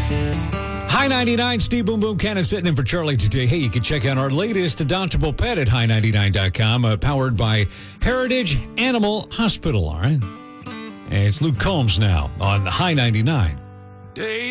High 99, Steve Boom Boom Cannon sitting in for Charlie today. Hey, you can check out our latest adoptable pet at high99.com, powered by Heritage Animal Hospital, all right? And it's Luke Combs now on the High 99.